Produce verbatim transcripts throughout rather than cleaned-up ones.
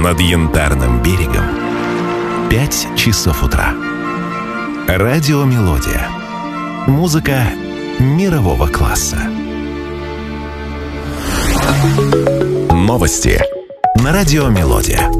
Над Янтарным берегом пять часов утра. Радио «Мелодия». Музыка мирового класса. Новости на радио «Мелодия».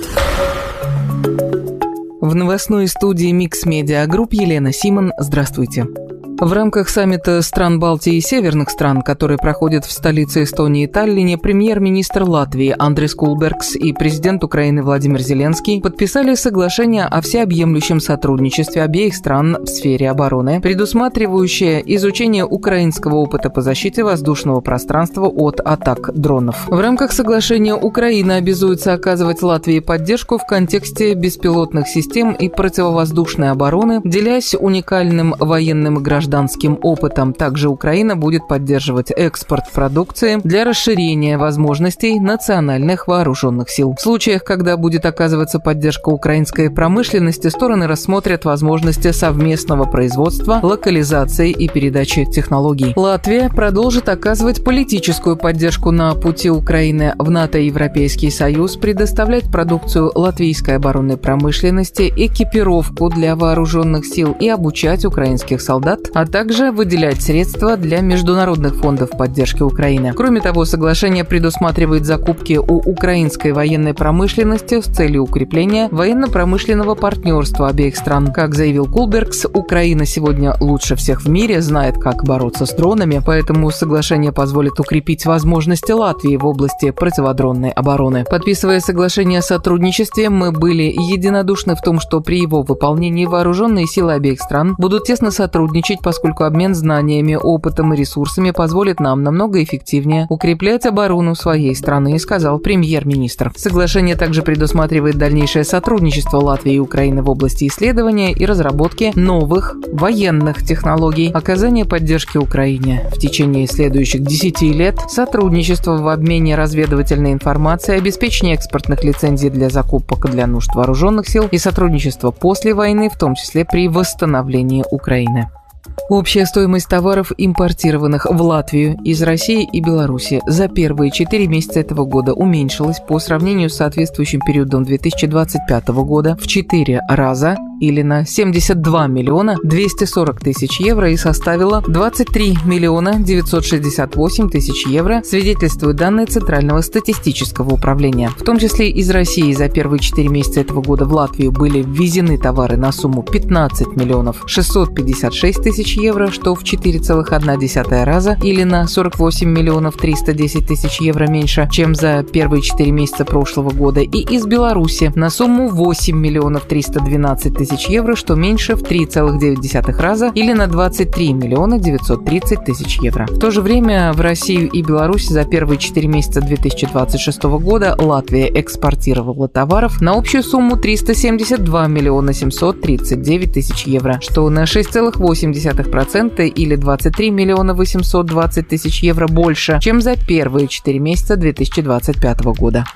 В новостной студии Микс Медиа Групп Елена Симон. Здравствуйте. В рамках саммита стран Балтии и северных стран, который проходит в столице Эстонии Таллине, премьер-министр Латвии Андрис Кулбергс и президент Украины Владимир Зеленский подписали соглашение о всеобъемлющем сотрудничестве обеих стран в сфере обороны, предусматривающее изучение украинского опыта по защите воздушного пространства от атак дронов. В рамках соглашения Украина обязуется оказывать Латвии поддержку в контексте беспилотных систем и противовоздушной обороны, делясь уникальным военным и гражданским гражданским опытом. Также Украина будет поддерживать экспорт продукции для расширения возможностей национальных вооруженных сил. В случаях, когда будет оказываться поддержка украинской промышленности, стороны рассмотрят возможности совместного производства, локализации и передачи технологий. Латвия продолжит оказывать политическую поддержку на пути Украины в НАТО и Европейский Союз, предоставлять продукцию латвийской оборонной промышленности, экипировку для вооруженных сил и обучать украинских солдат, а также выделять средства для международных фондов поддержки Украины. Кроме того, соглашение предусматривает закупки у украинской военной промышленности с целью укрепления военно-промышленного партнерства обеих стран. Как заявил Кулбергс, Украина сегодня лучше всех в мире знает, как бороться с дронами, поэтому соглашение позволит укрепить возможности Латвии в области противодронной обороны. Подписывая соглашение о сотрудничестве, мы были единодушны в том, что при его выполнении вооруженные силы обеих стран будут тесно сотрудничать, поскольку обмен знаниями, опытом и ресурсами позволит нам намного эффективнее укреплять оборону своей страны, сказал премьер-министр. Соглашение также предусматривает дальнейшее сотрудничество Латвии и Украины в области исследования и разработки новых военных технологий, оказание поддержки Украине в течение следующих десяти лет, сотрудничество в обмене разведывательной информацией, обеспечение экспортных лицензий для закупок для нужд вооруженных сил и сотрудничество после войны, в том числе при восстановлении Украины. Общая стоимость товаров, импортированных в Латвию из России и Беларуси за первые четыре месяца этого года уменьшилась по сравнению с соответствующим периодом две тысячи двадцать пятого года в четыре раза или на семьдесят два миллиона двести сорок тысяч евро и составила двадцать три миллиона девятьсот шестьдесят восемь тысяч евро, свидетельствуют данные Центрального статистического управления. В том числе из России за первые четыре месяца этого года в Латвию были ввезены товары на сумму пятнадцать миллионов шестьсот пятьдесят шесть тысяч евро, что в четыре целых одна десятая раза или на сорок восемь миллионов триста десять тысяч евро меньше, чем за первые четыре месяца прошлого года, и из Беларуси на сумму восемь миллионов триста двенадцать тысяч евро, что меньше в три целых девять десятых раза или на двадцать три миллиона девятьсот тридцать тысяч евро. В то же время в Россию и Беларусь за первые четыре месяца две тысячи двадцать шестого года Латвия экспортировала товаров на общую сумму триста семьдесят два миллиона семьсот тридцать девять тысяч евро, что на шесть целых восемь десятых процента или двадцать три миллиона восемьсот двадцать тысяч евро больше, чем за первые четыре месяца две тысячи двадцать пятого года.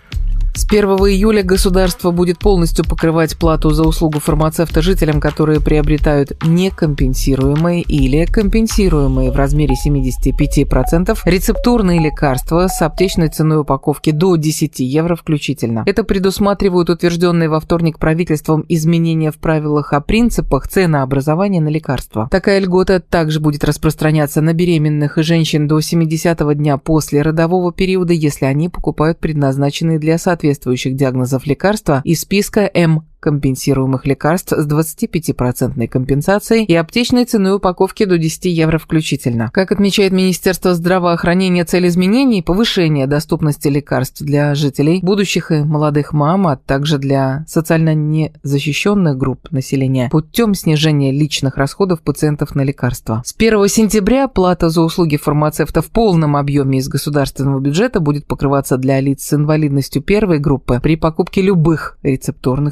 С первого июля государство будет полностью покрывать плату за услугу фармацевта жителям, которые приобретают некомпенсируемые или компенсируемые в размере семьдесят пять процентов рецептурные лекарства с аптечной ценой упаковки до десять евро включительно. Это предусматривают утвержденные во вторник правительством изменения в правилах о принципах ценообразования на лекарства. Такая льгота также будет распространяться на беременных и женщин до семидесятого дня после родового периода, если они покупают предназначенные для соответствующих соответствующих диагнозов лекарства из списка М компенсируемых лекарств с двадцатипятипроцентной компенсацией и аптечной ценой упаковки до десять евро включительно. Как отмечает Министерство здравоохранения, цель изменений – повышение доступности лекарств для жителей, будущих и молодых мам, а также для социально незащищенных групп населения путем снижения личных расходов пациентов на лекарства. С первого сентября плата за услуги фармацевта в полном объеме из государственного бюджета будет покрываться для лиц с инвалидностью первой группы при покупке любых рецептурных лекарств.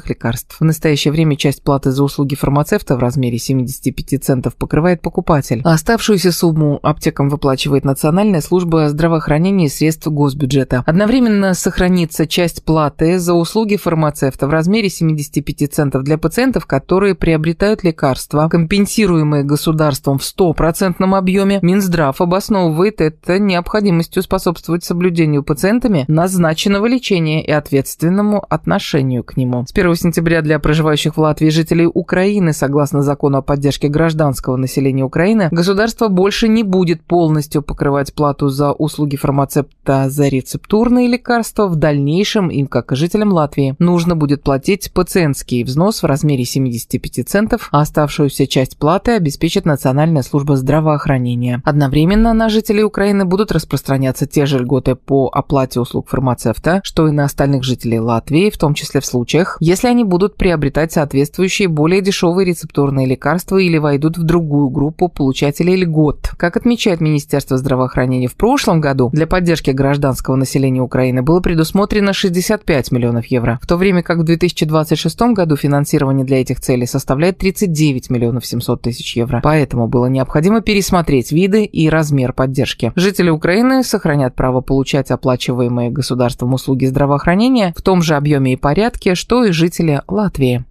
лекарств. В настоящее время часть платы за услуги фармацевта в размере семьдесят пять центов покрывает покупатель, а оставшуюся сумму аптекам выплачивает Национальная служба здравоохранения из средств госбюджета. Одновременно сохранится часть платы за услуги фармацевта в размере семьдесят пять центов для пациентов, которые приобретают лекарства, компенсируемые государством в стопроцентном объеме. Минздрав обосновывает это необходимостью способствовать соблюдению пациентами назначенного лечения и ответственному отношению к нему. С первого сентября для проживающих в Латвии жителей Украины, согласно закону о поддержке гражданского населения Украины, государство больше не будет полностью покрывать плату за услуги фармацевта за рецептурные лекарства. В дальнейшем им, как и жителям Латвии, нужно будет платить пациентский взнос в размере семьдесят пять центов, а оставшуюся часть платы обеспечит Национальная служба здравоохранения. Одновременно на жителей Украины будут распространяться те же льготы по оплате услуг фармацевта, что и на остальных жителей Латвии, в том числе в случаях, если они будут приобретать соответствующие более дешевые рецептурные лекарства или войдут в другую группу получателей льгот. Как отмечает Министерство здравоохранения, в прошлом году для поддержки гражданского населения Украины было предусмотрено шестьдесят пять миллионов евро, в то время как в две тысячи двадцать шестом году финансирование для этих целей составляет тридцать девять миллионов семьсот тысяч евро. Поэтому было необходимо пересмотреть виды и размер поддержки. Жители Украины сохранят право получать оплачиваемые государством услуги здравоохранения в том же объеме и порядке, что и жители Латвии.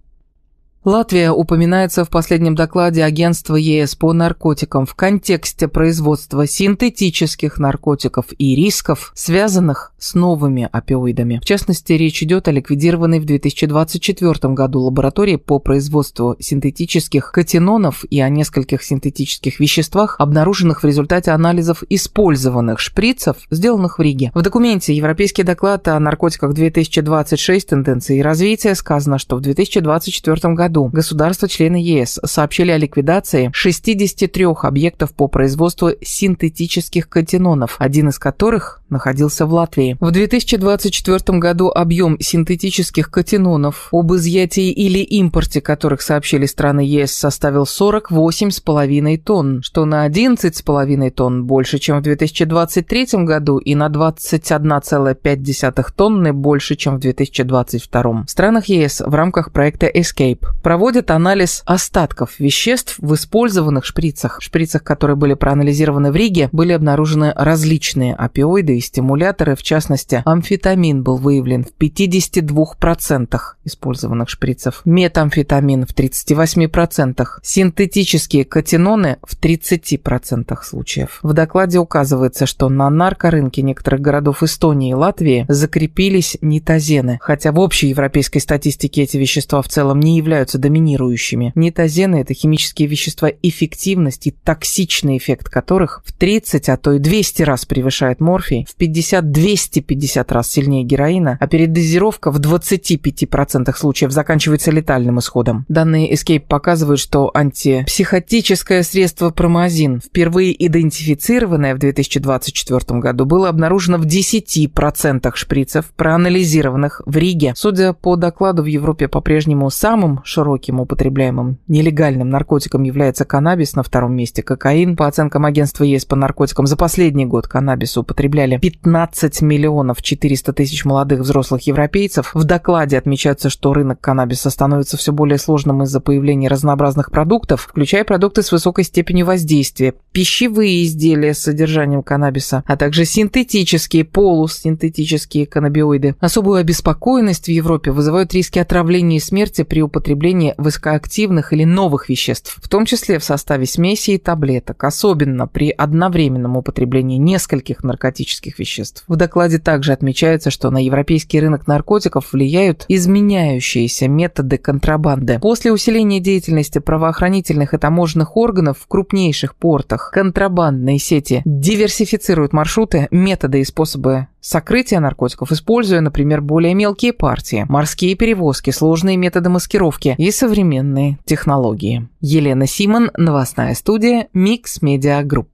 Латвия упоминается в последнем докладе Агентства ЕС по наркотикам в контексте производства синтетических наркотиков и рисков, связанных с новыми опиоидами. В частности, речь идет о ликвидированной в две тысячи двадцать четвёртом году лаборатории по производству синтетических катинонов и о нескольких синтетических веществах, обнаруженных в результате анализов использованных шприцев, сделанных в Риге. В документе «Европейский доклад о наркотиках две тысячи двадцать шесть. Тенденции и развитие» сказано, что в две тысячи двадцать четвёртом году государства-члены ЕС сообщили о ликвидации шестидесяти трёх объектов по производству синтетических катинонов, один из которых находился в Латвии. В две тысячи двадцать четвёртом году объем синтетических катинонов, об изъятии или импорте которых сообщили страны ЕС, составил сорок восемь с половиной тонн, что на одиннадцать с половиной тонн больше, чем в две тысячи двадцать третьем году, и на двадцать одна целая пять десятых тонны больше, чем в две тысячи двадцать втором. В странах ЕС в рамках проекта Escape проводят анализ остатков веществ в использованных шприцах. В шприцах, которые были проанализированы в Риге, были обнаружены различные опиоиды и стимуляторы. В частности, амфетамин был выявлен в пятидесяти двух процентах использованных шприцев, метамфетамин в тридцати восьми процентах, синтетические катиноны в тридцати процентах случаев. В докладе указывается, что на наркорынке некоторых городов Эстонии и Латвии закрепились нитозены, хотя в общей европейской статистике эти вещества в целом не являются доминирующими. Нитозены – это химические вещества, эффективность и токсичный эффект которых в тридцать, а то и двести раз превышает морфий, в пятьдесят - двести пятьдесят раз сильнее героина, а передозировка в двадцати пяти процентах случаев заканчивается летальным исходом. Данные Escape показывают, что антипсихотическое средство промазин, впервые идентифицированное в две тысячи двадцать четвёртом году, было обнаружено в десяти процентах шприцев, проанализированных в Риге. Судя по докладу, в Европе по-прежнему самым широким употребляемым нелегальным наркотиком является каннабис, на втором месте кокаин. По оценкам агентства ЕС по наркотикам, за последний год каннабис употребляли пятнадцать миллионов четыреста тысяч молодых взрослых европейцев. В докладе отмечается, что рынок каннабиса становится все более сложным из-за появления разнообразных продуктов, включая продукты с высокой степенью воздействия, пищевые изделия с содержанием каннабиса, а также синтетические, полусинтетические каннабиоиды. Особую обеспокоенность в Европе вызывают риски отравления и смерти при употреблении высокоактивных или новых веществ, в том числе в составе смеси и таблеток, особенно при одновременном употреблении нескольких наркотических веществ. В докладе также отмечается, что на европейский рынок наркотиков влияют изменяющиеся методы контрабанды. После усиления деятельности правоохранительных и таможенных органов в крупнейших портах контрабандные сети диверсифицируют маршруты, методы и способы сокрытия наркотиков, используя, например, более мелкие партии, морские перевозки, сложные методы маскировки и современные технологии. Елена Симон, новостная студия Mix Media Group.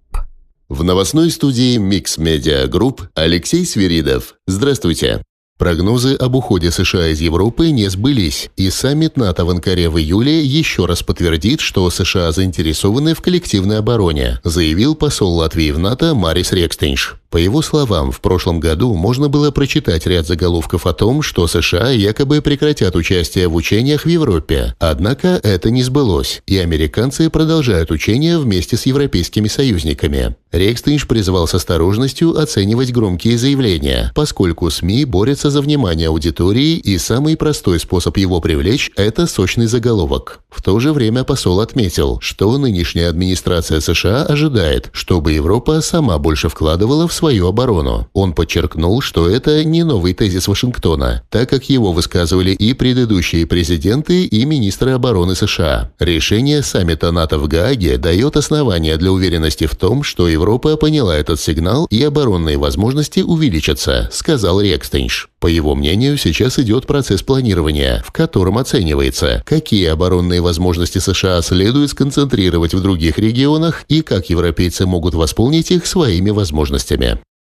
В новостной студии Mix Media Group Алексей Свиридов. Здравствуйте. Прогнозы об уходе США из Европы не сбылись, и саммит НАТО в Анкаре в июле еще раз подтвердит, что США заинтересованы в коллективной обороне, заявил посол Латвии в НАТО Марис Рекстинш. По его словам, в прошлом году можно было прочитать ряд заголовков о том, что США якобы прекратят участие в учениях в Европе. Однако это не сбылось, и американцы продолжают учения вместе с европейскими союзниками. Рекстенш призвал с осторожностью оценивать громкие заявления, поскольку СМИ борются за внимание аудитории, и самый простой способ его привлечь – это сочный заголовок. В то же время посол отметил, что нынешняя администрация США ожидает, чтобы Европа сама больше вкладывала в свою оборону. Он подчеркнул, что это не новый тезис Вашингтона, так как его высказывали и предыдущие президенты, и министры обороны США. Решение саммита НАТО в Гааге дает основания для уверенности в том, что Европа поняла этот сигнал и оборонные возможности увеличатся, сказал Рекстенш. По его мнению, сейчас идет процесс планирования, в котором оценивается, какие оборонные возможности США следует сконцентрировать в других регионах и как европейцы могут восполнить их своими возможностями.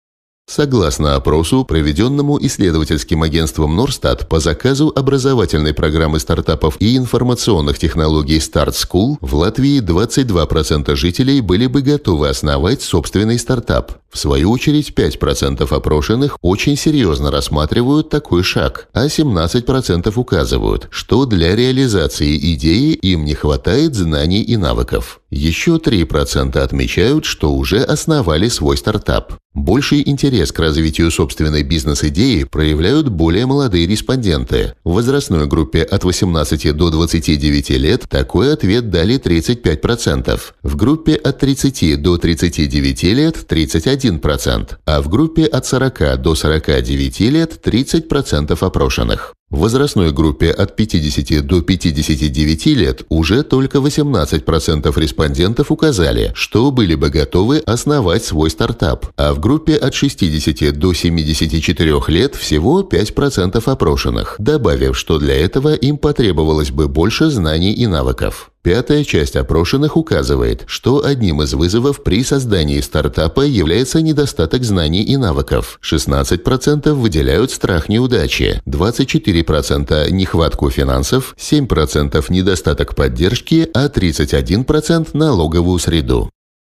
Согласно опросу, проведенному исследовательским агентством Норстат по заказу образовательной программы стартапов и информационных технологий Start School, в Латвии двадцать два процента жителей были бы готовы основать собственный стартап. В свою очередь, пять процентов опрошенных очень серьезно рассматривают такой шаг, а семнадцать процентов указывают, что для реализации идеи им не хватает знаний и навыков. Еще три процента отмечают, что уже основали свой стартап. Больший интерес к развитию собственной бизнес-идеи проявляют более молодые респонденты. В возрастной группе от восемнадцати до двадцати девяти лет такой ответ дали тридцать пять процентов. В группе от тридцати до тридцати девяти лет – тридцать один процент, а в группе от сорока до сорока девяти лет – тридцать процентов опрошенных. В возрастной группе от пятидесяти до пятидесяти девяти лет уже только восемнадцать процентов респондентов указали, что были бы готовы основать свой стартап, а в группе от шестидесяти до семидесяти четырёх лет всего пять процентов опрошенных, добавив, что для этого им потребовалось бы больше знаний и навыков. Пятая часть опрошенных указывает, что одним из вызовов при создании стартапа является недостаток знаний и навыков. шестнадцать процентов выделяют страх неудачи, двадцать четыре процента нехватку финансов, семь процентов недостаток поддержки, а тридцать один процент налоговую среду.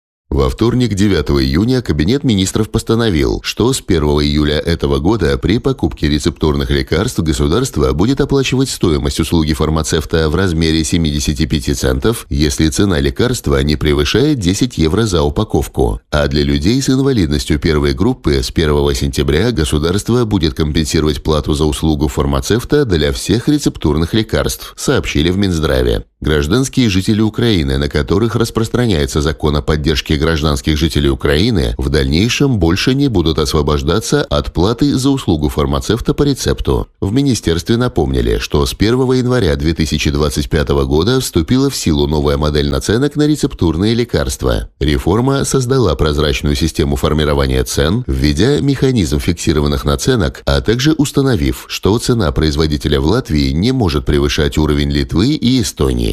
Во вторник, девятого июня, Кабинет министров постановил, что с первого июля этого года при покупке рецептурных лекарств государство будет оплачивать стоимость услуги фармацевта в размере семидесяти пяти центов, если цена лекарства не превышает десять евро за упаковку. А для людей с инвалидностью первой группы с первого сентября государство будет компенсировать плату за услугу фармацевта для всех рецептурных лекарств, сообщили в Минздраве. Гражданские жители Украины, на которых распространяется закон о поддержке гражданских жителей Украины, в дальнейшем больше не будут освобождаться от платы за услугу фармацевта по рецепту. В министерстве напомнили, что с первого января две тысячи двадцать пятого года вступила в силу новая модель наценок на рецептурные лекарства. Реформа создала прозрачную систему формирования цен, введя механизм фиксированных наценок, а также установив, что цена производителя в Латвии не может превышать уровень Литвы и Эстонии.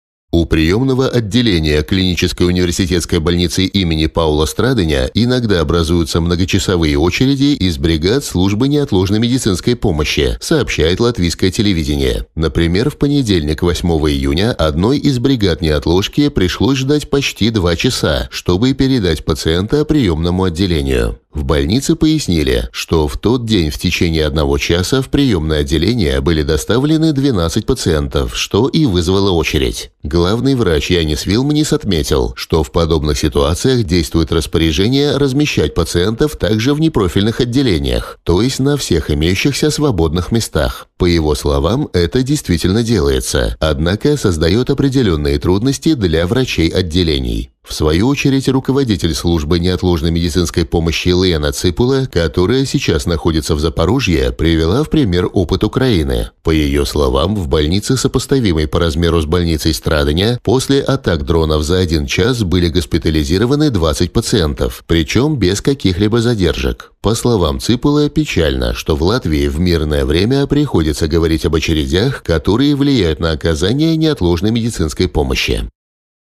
У приемного отделения клинической университетской больницы имени Паула Страденя иногда образуются многочасовые очереди из бригад службы неотложной медицинской помощи, сообщает латвийское телевидение. Например, в понедельник, восьмого июня, одной из бригад неотложки пришлось ждать почти два часа, чтобы передать пациента приемному отделению. В больнице пояснили, что в тот день в течение одного часа в приемное отделение были доставлены двенадцать пациентов, что и вызвало очередь. Главный врач Янис Вилманис отметил, что в подобных ситуациях действует распоряжение размещать пациентов также в непрофильных отделениях, то есть на всех имеющихся свободных местах. По его словам, это действительно делается, однако создает определенные трудности для врачей отделений. В свою очередь, руководитель службы неотложной медицинской помощи Лена Ципула, которая сейчас находится в Запорожье, привела в пример опыт Украины. По ее словам, в больнице, сопоставимой по размеру с больницей Страденя, после атак дронов за один час были госпитализированы двадцать пациентов, причем без каких-либо задержек. По словам Ципула, печально, что в Латвии в мирное время приходится говорить об очередях, которые влияют на оказание неотложной медицинской помощи.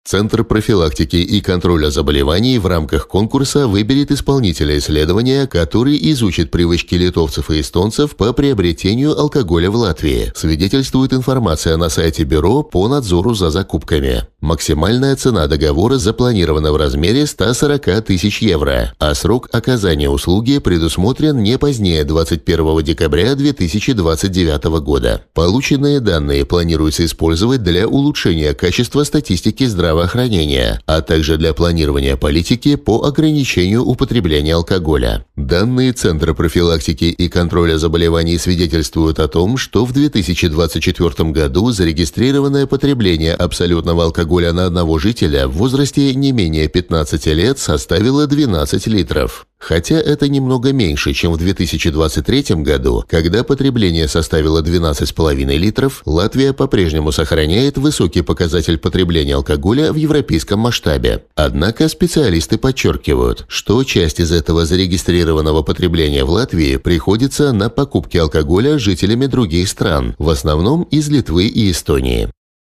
Центр профилактики и контроля заболеваний в рамках конкурса выберет исполнителя исследования, который изучит привычки литовцев и эстонцев по приобретению алкоголя в Латвии, свидетельствует информация на сайте Бюро по надзору за закупками. Максимальная цена договора запланирована в размере ста сорока тысяч евро, а срок оказания услуги предусмотрен не позднее двадцать первого декабря две тысячи двадцать девятого года. Полученные данные планируется использовать для улучшения качества статистики здравоохранения, здравоохранения, а также для планирования политики по ограничению употребления алкоголя. Данные Центра профилактики и контроля заболеваний свидетельствуют о том, что в две тысячи двадцать четвёртом году зарегистрированное потребление абсолютного алкоголя на одного жителя в возрасте не менее пятнадцати лет составило двенадцать литров. Хотя это немного меньше, чем в две тысячи двадцать третьем году, когда потребление составило двенадцать с половиной литров, Латвия по-прежнему сохраняет высокий показатель потребления алкоголя в европейском масштабе. Однако специалисты подчеркивают, что часть из этого зарегистрированного потребления в Латвии приходится на покупки алкоголя жителями других стран, в основном из Литвы и Эстонии.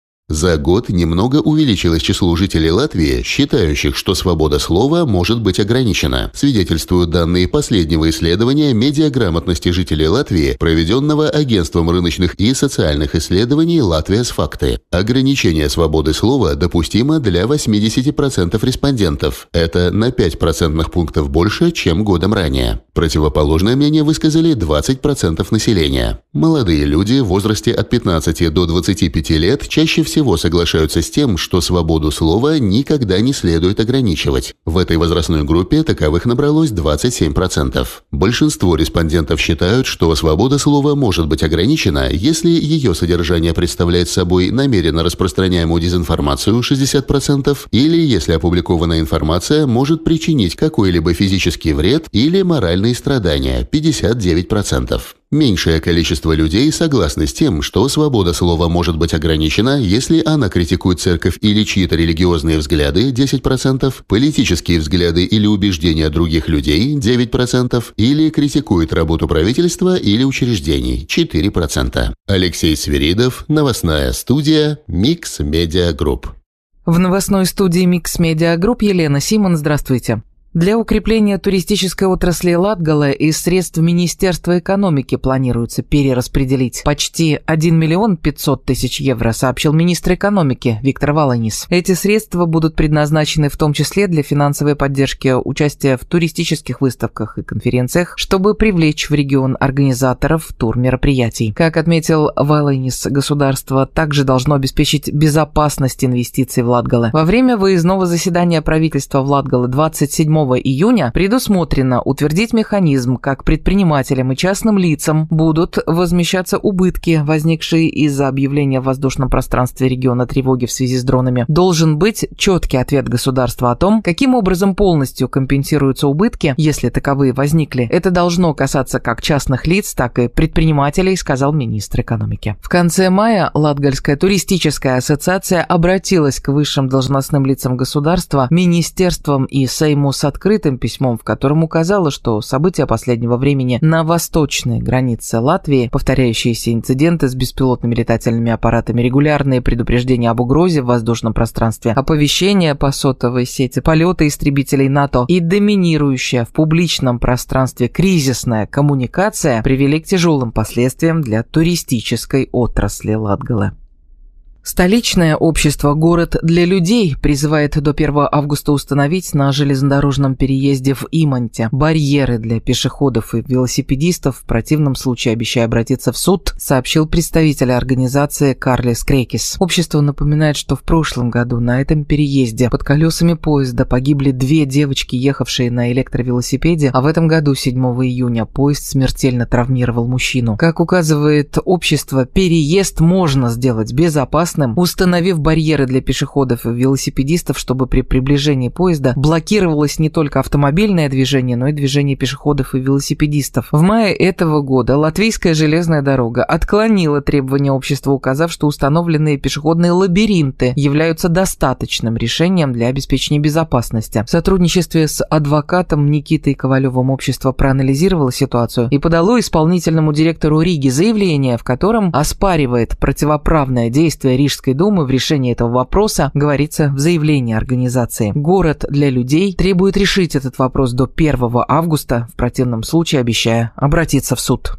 За год немного увеличилось число жителей Латвии, считающих, что свобода слова может быть ограничена, свидетельствуют данные последнего исследования медиаграмотности жителей Латвии, проведенного Агентством рыночных и социальных исследований «Латвия с факты». Ограничение свободы слова допустимо для восьмидесяти процентов респондентов. Это на пять процентных пунктов больше, чем годом ранее. Противоположное мнение высказали двадцать процентов населения. Молодые люди в возрасте от пятнадцати до двадцати пяти лет чаще всего всего соглашаются с тем, что свободу слова никогда не следует ограничивать. В этой возрастной группе таковых набралось двадцать семь процентов. Большинство респондентов считают, что свобода слова может быть ограничена, если ее содержание представляет собой намеренно распространяемую дезинформацию шестьдесят процентов или если опубликованная информация может причинить какой-либо физический вред или моральные страдания пятьдесят девять процентов. Меньшее количество людей согласны с тем, что свобода слова может быть ограничена, если она критикует церковь или чьи-то религиозные взгляды десять процентов, политические взгляды или убеждения других людей девять процентов или критикует работу правительства или учреждений четыре процента. Алексей Свиридов, новостная студия Mix Media Group. В новостной студии Mix Media Group Елена Симон, здравствуйте. Для укрепления туристической отрасли Латгалы из средств Министерства экономики планируется перераспределить почти один миллион пятьсот тысяч евро, сообщил министр экономики Виктор Валайнис. Эти средства будут предназначены в том числе для финансовой поддержки участия в туристических выставках и конференциях, чтобы привлечь в регион организаторов турмероприятий. Как отметил Валайнис, государство также должно обеспечить безопасность инвестиций в Латгалу. Во время выездного заседания правительства в Латгалу двадцать седьмого июня предусмотрено утвердить механизм, как предпринимателям и частным лицам будут возмещаться убытки, возникшие из-за объявления в воздушном пространстве региона тревоги в связи с дронами. Должен быть четкий ответ государства о том, каким образом полностью компенсируются убытки, если таковые возникли. Это должно касаться как частных лиц, так и предпринимателей, сказал министр экономики. В конце мая Латгальская туристическая ассоциация обратилась к высшим должностным лицам государства, министерствам и Сейму с открытым письмом, в котором указала, что события последнего времени на восточной границе Латвии, повторяющиеся инциденты с беспилотными летательными аппаратами, регулярные предупреждения об угрозе в воздушном пространстве, оповещения по сотовой сети, полеты истребителей НАТО и доминирующая в публичном пространстве кризисная коммуникация привели к тяжелым последствиям для туристической отрасли Латгалы. Столичное общество «Город для людей» призывает до первого августа установить на железнодорожном переезде в Иманте барьеры для пешеходов и велосипедистов, в противном случае обещая обратиться в суд, сообщил представитель организации Карлис Крекис. Общество напоминает, что в прошлом году на этом переезде под колесами поезда погибли две девочки, ехавшие на электровелосипеде, а в этом году, седьмого июня, поезд смертельно травмировал мужчину. Как указывает общество, переезд можно сделать безопасным, установив барьеры для пешеходов и велосипедистов, чтобы при приближении поезда блокировалось не только автомобильное движение, но и движение пешеходов и велосипедистов. В мае этого года Латвийская железная дорога отклонила требования общества, указав, что установленные пешеходные лабиринты являются достаточным решением для обеспечения безопасности. В сотрудничестве с адвокатом Никитой Ковалевым общество проанализировало ситуацию и подало исполнительному директору Риги заявление, в котором оспаривает противоправное действие Рижской думы в решении этого вопроса, говорится в заявлении организации. Город для людей требует решить этот вопрос до первого августа, в противном случае обещая обратиться в суд.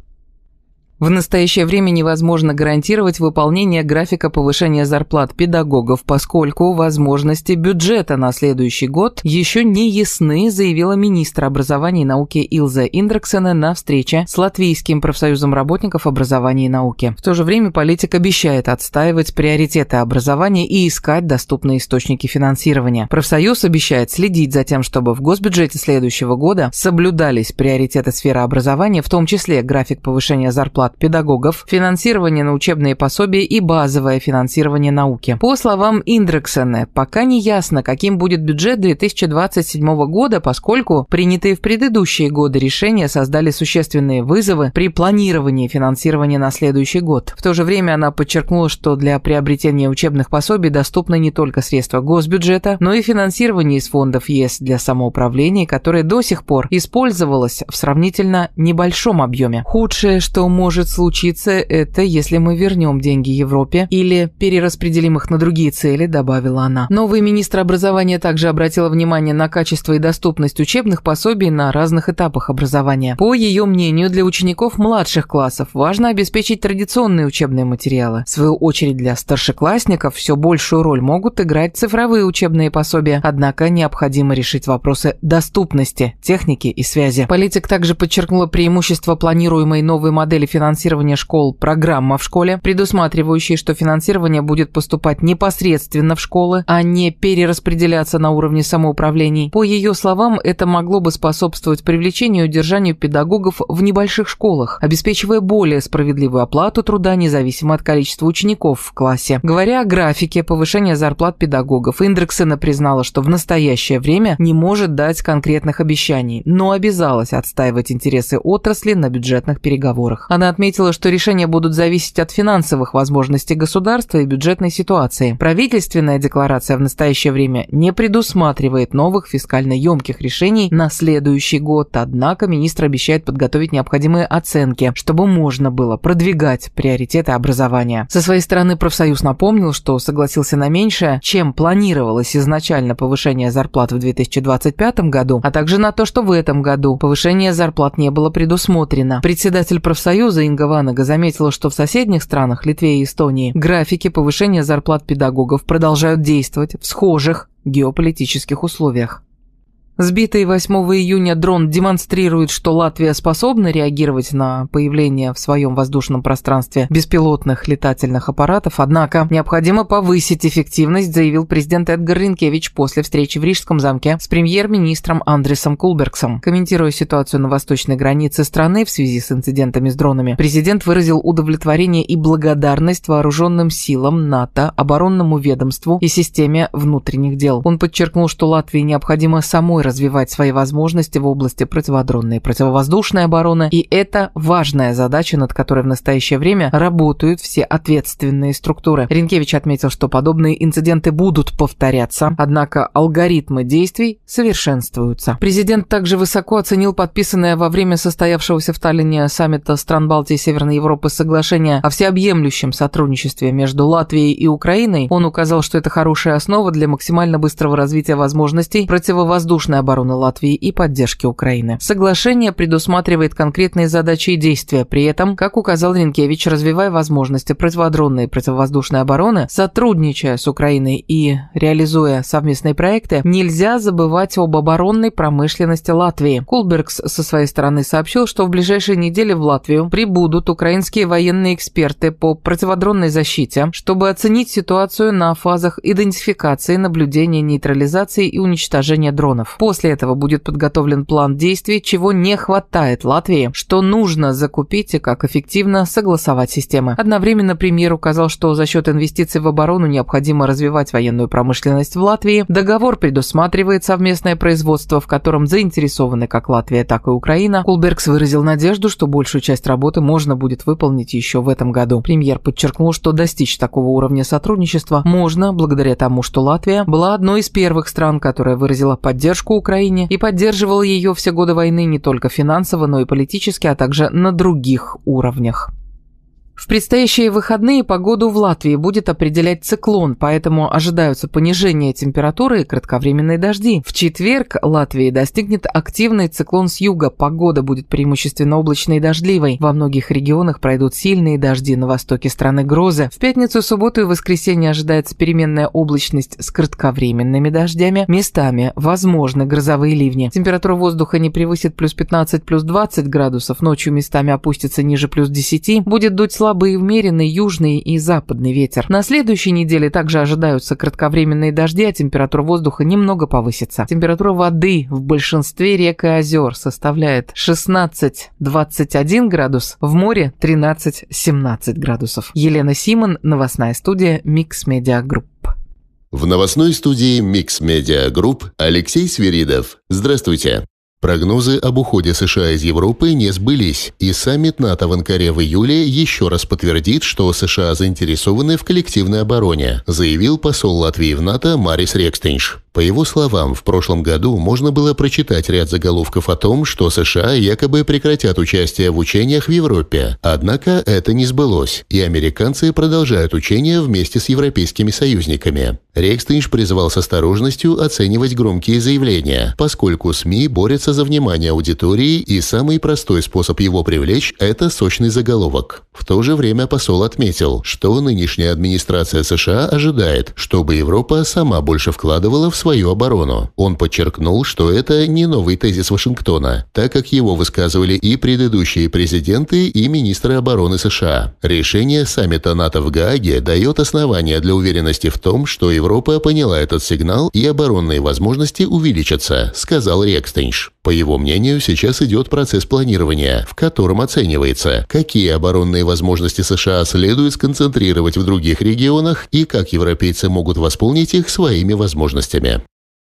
В настоящее время невозможно гарантировать выполнение графика повышения зарплат педагогов, поскольку возможности бюджета на следующий год еще не ясны, заявила министр образования и науки Илза Индрексена на встрече с Латвийским профсоюзом работников образования и науки. В то же время политик обещает отстаивать приоритеты образования и искать доступные источники финансирования. Профсоюз обещает следить за тем, чтобы в госбюджете следующего года соблюдались приоритеты сферы образования, в том числе график повышения зарплат педагогов, финансирование на учебные пособия и базовое финансирование науки. По словам Индрексена, пока не ясно, каким будет бюджет две тысячи двадцать седьмого года, поскольку принятые в предыдущие годы решения создали существенные вызовы при планировании финансирования на следующий год. В то же время она подчеркнула, что для приобретения учебных пособий доступны не только средства госбюджета, но и финансирование из фондов ЕС для самоуправления, которое до сих пор использовалось в сравнительно небольшом объеме. Худшее, что может случиться, это если мы вернем деньги Европе или перераспределим их на другие цели, добавила она. Новый министр образования также обратила внимание на качество и доступность учебных пособий на разных этапах образования. По ее мнению, для учеников младших классов важно обеспечить традиционные учебные материалы. В свою очередь, для старшеклассников все большую роль могут играть цифровые учебные пособия, однако необходимо решить вопросы доступности, техники и связи. Политик также подчеркнула преимущество планируемой новой модели финансирования финансирование школ «Программа в школе», предусматривающей, что финансирование будет поступать непосредственно в школы, а не перераспределяться на уровне самоуправлений. По ее словам, это могло бы способствовать привлечению и удержанию педагогов в небольших школах, обеспечивая более справедливую оплату труда независимо от количества учеников в классе. Говоря о графике повышения зарплат педагогов, Индрексена признала, что в настоящее время не может дать конкретных обещаний, но обязалась отстаивать интересы отрасли на бюджетных переговорах. Она отметила, что решения будут зависеть от финансовых возможностей государства и бюджетной ситуации. Правительственная декларация в настоящее время не предусматривает новых фискально емких решений на следующий год, однако министр обещает подготовить необходимые оценки, чтобы можно было продвигать приоритеты образования. Со своей стороны профсоюз напомнил, что согласился на меньшее, чем планировалось изначально повышение зарплат в две тысячи двадцать пятом году, а также на то, что в этом году повышение зарплат не было предусмотрено. Председатель профсоюза Инга Ванага заметила, что в соседних странах, Литве и Эстонии, графики повышения зарплат педагогов продолжают действовать в схожих геополитических условиях. Сбитый восьмого июня дрон демонстрирует, что Латвия способна реагировать на появление в своем воздушном пространстве беспилотных летательных аппаратов, однако необходимо повысить эффективность, заявил президент Эдгар Ринкевич после встречи в Рижском замке с премьер-министром Андресом Кулбергсом. Комментируя ситуацию на восточной границе страны в связи с инцидентами с дронами, президент выразил удовлетворение и благодарность вооруженным силам НАТО, оборонному ведомству и системе внутренних дел. Он подчеркнул, что Латвии необходимо самой развивать свои возможности в области противодронной и противовоздушной обороны, и это важная задача, над которой в настоящее время работают все ответственные структуры. Ринкевич отметил, что подобные инциденты будут повторяться, однако алгоритмы действий совершенствуются. Президент также высоко оценил подписанное во время состоявшегося в Таллине саммита стран Балтии и Северной Европы соглашение о всеобъемлющем сотрудничестве между Латвией и Украиной. Он указал, что это хорошая основа для максимально быстрого развития возможностей противовоздушной обороны Латвии и поддержки Украины. Соглашение предусматривает конкретные задачи и действия. При этом, как указал Ринкевич, развивая возможности противодронной и противовоздушной обороны, сотрудничая с Украиной и реализуя совместные проекты, нельзя забывать об оборонной промышленности Латвии. Кулбергс со своей стороны сообщил, что в ближайшие недели в Латвию прибудут украинские военные эксперты по противодронной защите, чтобы оценить ситуацию на фазах идентификации, наблюдения, нейтрализации и уничтожения дронов. После этого будет подготовлен план действий, чего не хватает Латвии, что нужно закупить и как эффективно согласовать системы. Одновременно премьер указал, что за счет инвестиций в оборону необходимо развивать военную промышленность в Латвии. Договор предусматривает совместное производство, в котором заинтересованы как Латвия, так и Украина. Кулбергс выразил надежду, что большую часть работы можно будет выполнить еще в этом году. Премьер подчеркнул, что достичь такого уровня сотрудничества можно благодаря тому, что Латвия была одной из первых стран, которая выразила поддержку Украине и поддерживал ее все годы войны не только финансово, но и политически, а также на других уровнях. В предстоящие выходные погоду в Латвии будет определять циклон, поэтому ожидаются понижение температуры и кратковременные дожди. В четверг Латвии достигнет активный циклон с юга. Погода будет преимущественно облачной и дождливой. Во многих регионах пройдут сильные дожди, на востоке страны грозы. В пятницу, субботу и воскресенье ожидается переменная облачность с кратковременными дождями. Местами возможны грозовые ливни. Температура воздуха не превысит плюс пятнадцать, плюс двадцать градусов. Ночью местами опустится ниже плюс десяти. Будет дуть слабый и умеренный южный и западный ветер. На следующей неделе также ожидаются кратковременные дожди, а температура воздуха немного повысится. Температура воды в большинстве рек и озер составляет шестнадцать - двадцать один градус, в море тринадцать - семнадцать градусов. Елена Симон, новостная студия Mix Media Group. В новостной студии Mix Media Group Алексей Свиридов. Здравствуйте. Прогнозы об уходе США из Европы не сбылись, и саммит НАТО в Анкаре в июле еще раз подтвердит, что США заинтересованы в коллективной обороне, заявил посол Латвии в НАТО Марис Рекстинш. По его словам, в прошлом году можно было прочитать ряд заголовков о том, что США якобы прекратят участие в учениях в Европе. Однако это не сбылось, и американцы продолжают учения вместе с европейскими союзниками. Рекстинш призвал с осторожностью оценивать громкие заявления, поскольку СМИ борются за внимание аудитории, и самый простой способ его привлечь – это сочный заголовок. В то же время посол отметил, что нынешняя администрация США ожидает, чтобы Европа сама больше вкладывала в свою оборону. Он подчеркнул, что это не новый тезис Вашингтона, так как его высказывали и предыдущие президенты, и министры обороны США. Решение саммита НАТО в Гааге дает основания для уверенности в том, что Европа поняла этот сигнал и оборонные возможности увеличатся, сказал Рекстинш. По его мнению, сейчас идет процесс планирования, в котором оценивается, какие оборонные возможности США следует сконцентрировать в других регионах и как европейцы могут восполнить их своими возможностями.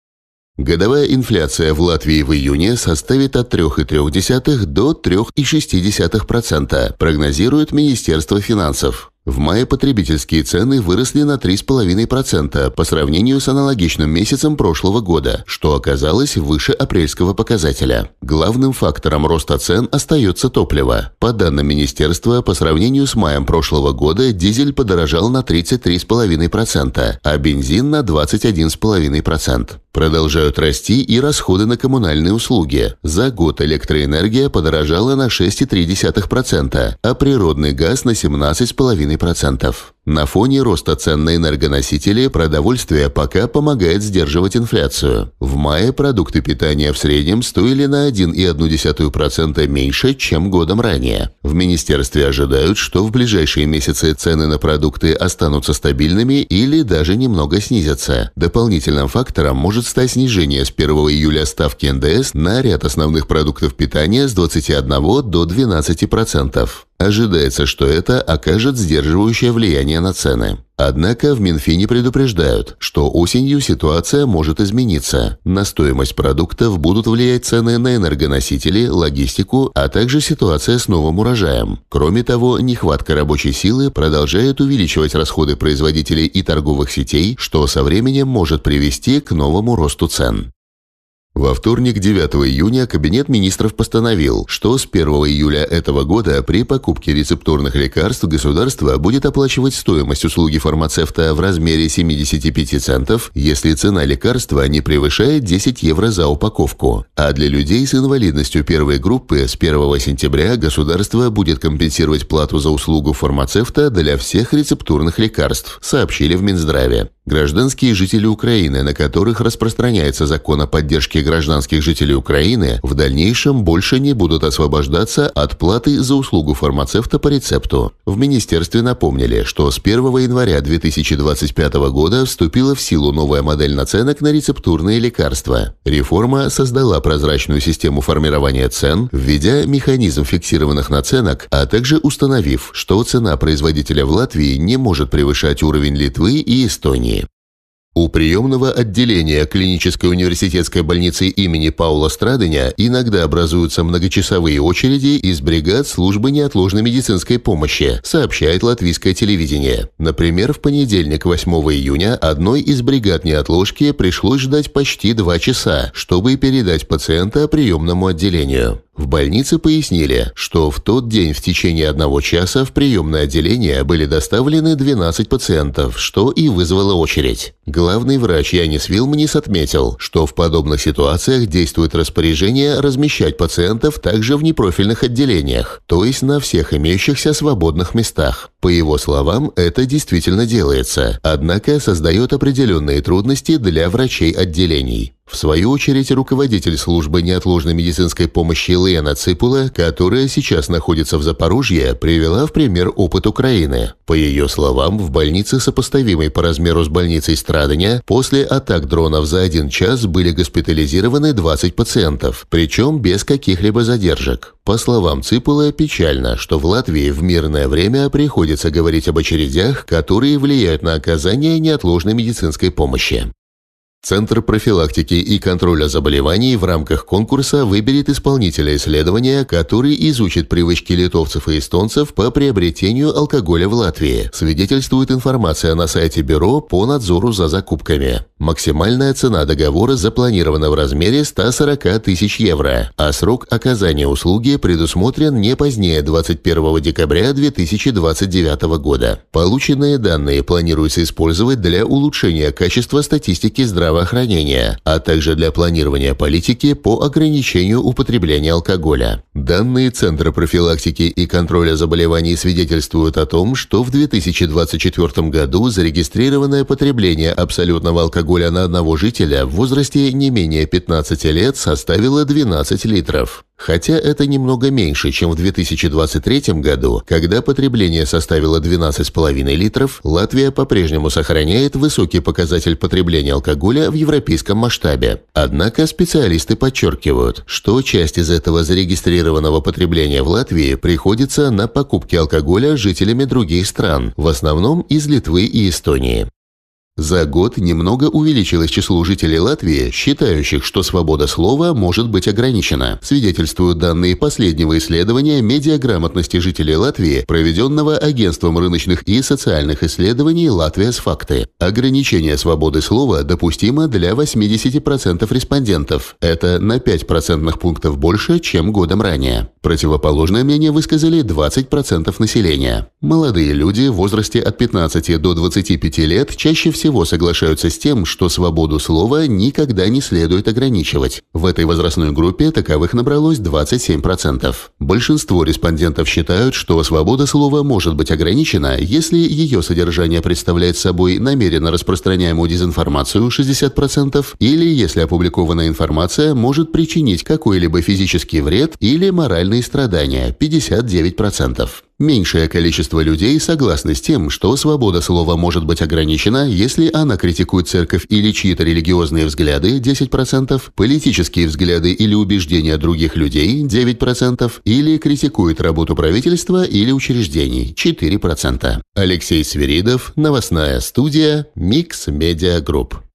Годовая инфляция в Латвии в июне составит от трёх целых трёх десятых до трёх целых шести десятых процента, прогнозирует Министерство финансов. В мае потребительские цены выросли на три целых пять десятых процента по сравнению с аналогичным месяцем прошлого года, что оказалось выше апрельского показателя. Главным фактором роста цен остается топливо. По данным министерства, по сравнению с маем прошлого года дизель подорожал на тридцать три целых пять десятых процента, а бензин на двадцать один целых пять десятых процента. Продолжают расти и расходы на коммунальные услуги. За год электроэнергия подорожала на шесть целых три десятых процента, а природный газ на семнадцать целых пять десятых процента. На фоне роста цен на энергоносители продовольствие пока помогает сдерживать инфляцию. В мае продукты питания в среднем стоили на один целых одну десятую процента меньше, чем годом ранее. В министерстве ожидают, что в ближайшие месяцы цены на продукты останутся стабильными или даже немного снизятся. Дополнительным фактором может стать снижение с первого июля ставки эн дэ эс на ряд основных продуктов питания с двадцати одного до двенадцати процентов. Ожидается, что это окажет сдерживающее влияние на цены. Однако в Минфине предупреждают, что осенью ситуация может измениться. На стоимость продуктов будут влиять цены на энергоносители, логистику, а также ситуация с новым урожаем. Кроме того, нехватка рабочей силы продолжает увеличивать расходы производителей и торговых сетей, что со временем может привести к новому росту цен. Во вторник, девятого июня, Кабинет министров постановил, что с первого июля этого года при покупке рецептурных лекарств государство будет оплачивать стоимость услуги фармацевта в размере семидесяти пяти центов, если цена лекарства не превышает десять евро за упаковку. А для людей с инвалидностью первой группы с первого сентября государство будет компенсировать плату за услугу фармацевта для всех рецептурных лекарств, сообщили в Минздраве. Гражданские жители Украины, на которых распространяется закон о поддержке гражданских жителей Украины, в дальнейшем больше не будут освобождаться от платы за услугу фармацевта по рецепту. В министерстве напомнили, что с первого января две тысячи двадцать пятого года вступила в силу новая модель наценок на рецептурные лекарства. Реформа создала прозрачную систему формирования цен, введя механизм фиксированных наценок, а также установив, что цена производителя в Латвии не может превышать уровень Литвы и Эстонии. У приемного отделения клинической университетской больницы имени Паула Страденя иногда образуются многочасовые очереди из бригад службы неотложной медицинской помощи, сообщает латвийское телевидение. Например, в понедельник, восьмого июня, одной из бригад неотложки пришлось ждать почти два часа, чтобы передать пациента приемному отделению. В больнице пояснили, что в тот день в течение одного часа в приемное отделение были доставлены двенадцать пациентов, что и вызвало очередь. Главный врач Янис Вилманис отметил, что в подобных ситуациях действует распоряжение размещать пациентов также в непрофильных отделениях, то есть на всех имеющихся свободных местах. По его словам, это действительно делается, однако создает определенные трудности для врачей отделений. В свою очередь, руководитель службы неотложной медицинской помощи Лена Ципула, которая сейчас находится в Запорожье, привела в пример опыт Украины. По ее словам, в больнице, сопоставимой по размеру с больницей Страдания, после атак дронов за один час были госпитализированы двадцать пациентов, причем без каких-либо задержек. По словам Ципула, печально, что в Латвии в мирное время приходится говорить об очередях, которые влияют на оказание неотложной медицинской помощи. Центр профилактики и контроля заболеваний в рамках конкурса выберет исполнителя исследования, который изучит привычки литовцев и эстонцев по приобретению алкоголя в Латвии, свидетельствует информация на сайте Бюро по надзору за закупками. Максимальная цена договора запланирована в размере ста сорока тысяч евро, а срок оказания услуги предусмотрен не позднее двадцать первого декабря две тысячи двадцать девятого года. Полученные данные планируется использовать для улучшения качества статистики здравоохранения. здравоохранения, а также для планирования политики по ограничению употребления алкоголя. Данные Центра профилактики и контроля заболеваний свидетельствуют о том, что в две тысячи двадцать четвёртом году зарегистрированное потребление абсолютного алкоголя на одного жителя в возрасте не менее пятнадцати лет составило двенадцать литров. Хотя это немного меньше, чем в две тысячи двадцать третьем году, когда потребление составило двенадцать с половиной литров, Латвия по-прежнему сохраняет высокий показатель потребления алкоголя в европейском масштабе. Однако специалисты подчеркивают, что часть из этого зарегистрированного потребления в Латвии приходится на покупки алкоголя жителями других стран, в основном из Литвы и Эстонии. За год немного увеличилось число жителей Латвии, считающих, что свобода слова может быть ограничена, свидетельствуют данные последнего исследования медиаграмотности жителей Латвии, проведенного Агентством рыночных и социальных исследований «Латвия с факты». Ограничение свободы слова допустимо для восьмидесяти процентов респондентов. Это на пять процентных пунктов больше, чем годом ранее. Противоположное мнение высказали двадцать процентов населения. Молодые люди в возрасте от пятнадцати до двадцати пяти лет чаще всего всего соглашаются с тем, что свободу слова никогда не следует ограничивать. В этой возрастной группе таковых набралось двадцать семь процентов. Большинство респондентов считают, что свобода слова может быть ограничена, если ее содержание представляет собой намеренно распространяемую дезинформацию шестьдесят процентов или если опубликованная информация может причинить какой-либо физический вред или моральные страдания пятьдесят девять процентов. Меньшее количество людей согласны с тем, что свобода слова может быть ограничена, если она критикует церковь или чьи-то религиозные взгляды десять процентов, политические взгляды или убеждения других людей девять процентов или критикует работу правительства или учреждений четыре процента. Алексей Свиридов, новостная студия Mix Media Group.